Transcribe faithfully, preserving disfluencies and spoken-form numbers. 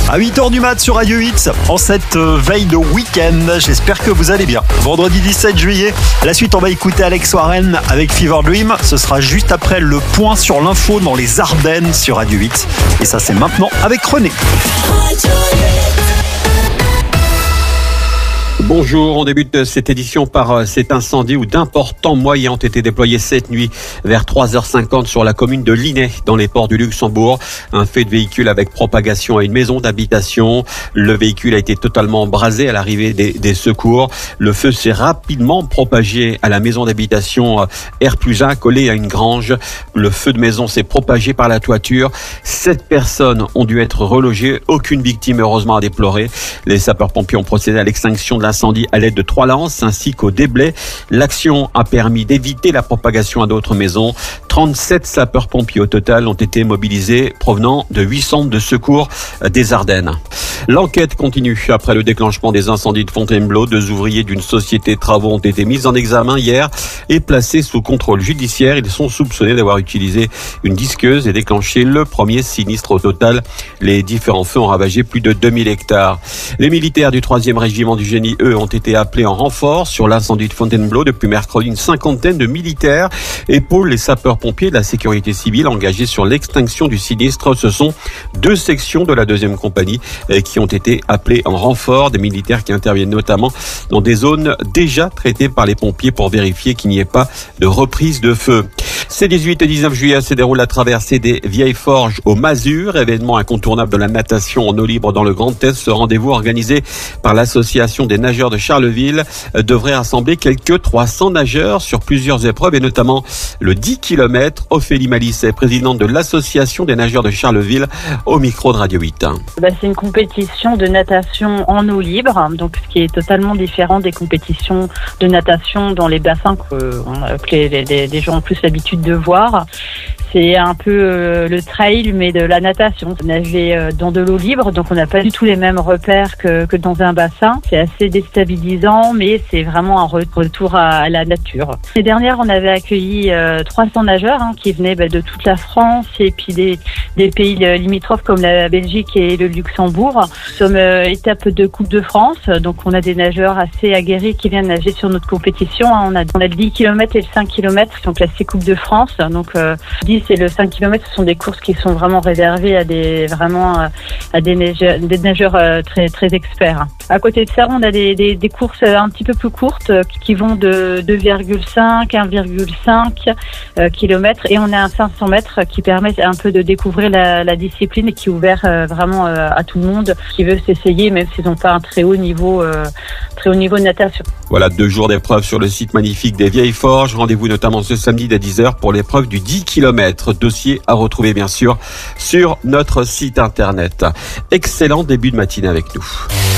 À huit heures du mat sur Radio huit, en cette veille de week-end, j'espère que vous allez bien. Vendredi dix-sept juillet, la suite on va écouter Alex Warren avec Fever Dream. Ce sera juste après le point sur l'info dans les Ardennes sur Radio huit. Et ça c'est maintenant avec René. Bonjour, on débute cette édition par cet incendie où d'importants moyens ont été déployés cette nuit vers trois heures cinquante sur la commune de Linay dans les ports du Luxembourg. Un fait de véhicule avec propagation à une maison d'habitation. Le véhicule a été totalement embrasé à l'arrivée des, des secours. Le feu s'est rapidement propagé à la maison d'habitation R plus un collée à une grange. Le feu de maison s'est propagé par la toiture. Sept personnes ont dû être relogées. Aucune victime heureusement à déplorer. Les sapeurs-pompiers ont procédé à l'extinction de l'incendie à l'aide de trois lances ainsi qu'au déblai. L'action a permis d'éviter la propagation à d'autres maisons. trente-sept sapeurs-pompiers au total ont été mobilisés provenant de huit centres de secours des Ardennes. L'enquête continue après le déclenchement des incendies de Fontainebleau. Deux ouvriers d'une société de travaux ont été mis en examen hier et placés sous contrôle judiciaire. Ils sont soupçonnés d'avoir utilisé une disqueuse et déclenché le premier sinistre au total. Les différents feux ont ravagé plus de deux mille hectares. Les militaires du troisième régiment du génie, eux, ont été appelés en renfort sur l'incendie de Fontainebleau. Depuis mercredi, une cinquantaine de militaires épaulent les sapeurs-pompiers de la sécurité civile engagés sur l'extinction du sinistre. Ce sont deux sections de la deuxième compagnie qui ont été appelés en renfort, des militaires qui interviennent notamment dans des zones déjà traitées par les pompiers pour vérifier qu'il n'y ait pas de reprise de feu. Ces dix-huit et dix-neuf juillet se déroule la traversée des Vieilles Forges au Mazur, événement incontournable de la natation en eau libre dans le Grand Est. Ce rendez-vous organisé par l'association des nageurs de Charleville devrait rassembler quelques trois cents nageurs sur plusieurs épreuves et notamment le dix kilomètres. Ophélie Malisset, présidente de l'association des nageurs de Charleville, au micro de Radio huit. Bah, c'est une compétition de natation en eau libre, donc ce qui est totalement différent des compétitions de natation dans les bassins que, que les, les, les gens ont plus l'habitude de voir. C'est un peu euh, le trail, mais de la natation. Nager euh, dans de l'eau libre, donc on n'a pas du tout les mêmes repères que, que dans un bassin. C'est assez déstabilisant, mais c'est vraiment un retour à, à la nature. L'année dernière, on avait accueilli euh, trois cents nageurs hein, qui venaient bah, de toute la France et puis des, des pays limitrophes comme la Belgique et le Luxembourg. Nous sommes euh, étape de Coupe de France, donc on a des nageurs assez aguerris qui viennent nager sur notre compétition. Hein. On a, on a le dix kilomètres et le cinq kilomètres qui sont classés Coupe de France. Donc euh, dix et le cinq kilomètres, ce sont des courses qui sont vraiment réservées à des vraiment à des nageurs, des nageurs très très experts. À côté de ça, on a des, des, des courses un petit peu plus courtes qui vont de deux virgule cinq à un virgule cinq kilomètres et on a un cinq cents mètres qui permet un peu de découvrir la, la discipline et qui est ouvert vraiment à tout le monde qui veut s'essayer, même s'ils n'ont pas un très haut niveau très haut niveau de natation. Voilà, deux jours d'épreuve sur le site magnifique des Vieilles Forges. Rendez-vous notamment ce samedi dès dix heures pour l'épreuve du dix kilomètres. Dossier à retrouver bien sûr sur notre site internet. Excellent début de matinée avec nous.